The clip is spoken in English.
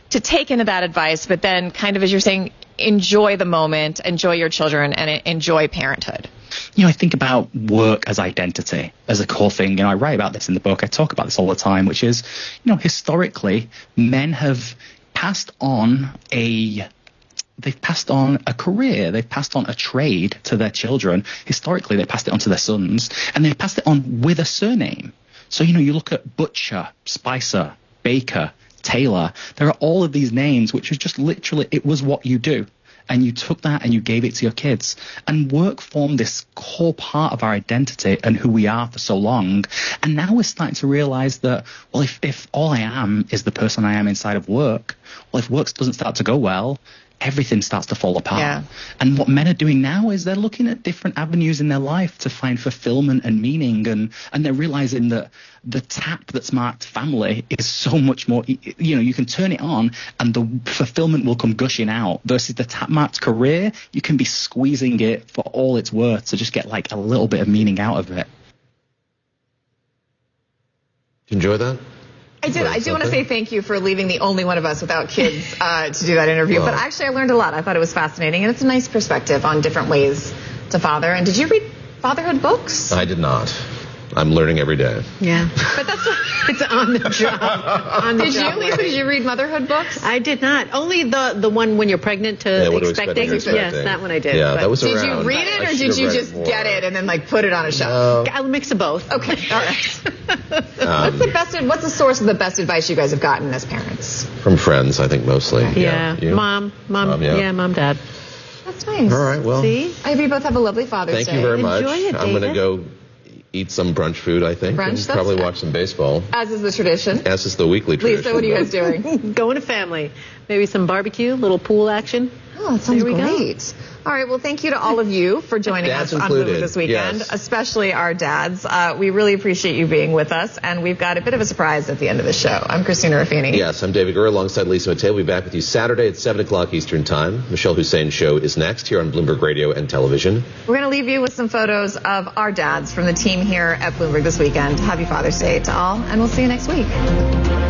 to take into that advice, but then kind of, as you're saying, enjoy the moment, enjoy your children, and enjoy parenthood? I think about work as identity, as a core thing. I write about this in the book. I talk about this all the time, which is, historically, men have passed on they've passed on a career, they've passed on a trade to their children. Historically, they passed it on to their sons, and they've passed it on with a surname. So, you look at Butcher, Spicer, Baker, Taylor. There are all of these names, which is just literally, it was what you do. And you took that and you gave it to your kids. And work formed this core part of our identity and who we are for so long. And now we're starting to realize that, well, if all I am is the person I am inside of work, well, if work doesn't start to go well, everything starts to fall apart. Yeah. And what men are doing now is they're looking at different avenues in their life to find fulfillment and meaning. And they're realizing that the tap that's marked family is so much more, you can turn it on and the fulfillment will come gushing out, versus the tap marked career, you can be squeezing it for all it's worth to just get like a little bit of meaning out of it. Did you enjoy that? I did. I do want to say thank you for leaving the only one of us without kids to do that interview. Well, but actually, I learned a lot. I thought it was fascinating, and it's a nice perspective on different ways to father. And did you read fatherhood books? I did not. I'm learning every day. Yeah. But that's it's on the job. Did you, Lisa? Did you read motherhood books? I did not. Only the one when you're pregnant expecting. Yes, that one I did. Yeah, that was around. Did you read it, or did you just get it and then put it on a shelf? No. A mix of both. Okay, all right. What's the source of the best advice you guys have gotten as parents? From friends, I think, mostly. Okay. Yeah. Mom, Dad. That's nice. All right, well. See? I hope you both have a lovely Father's Day. Thank you very much. Enjoy it, I'm going to go eat some brunch food, I think. Brunch? And probably watch some baseball. As is the tradition. As is the weekly tradition. Lisa, what are you guys doing? Going to family. Maybe some barbecue, little pool action. Oh, that sounds great. All right, well, thank you to all of you for joining us on Bloomberg this weekend, especially our dads. We really appreciate you being with us, and we've got a bit of a surprise at the end of the show. I'm Christina Ruffini. Yes, I'm David Gurr alongside Lisa Mateo. We'll be back with you Saturday at 7 o'clock Eastern Time. Michelle Hussein's show is next here on Bloomberg Radio and Television. We're going to leave you with some photos of our dads from the team here at Bloomberg this weekend. Happy Father's Day to all, and we'll see you next week.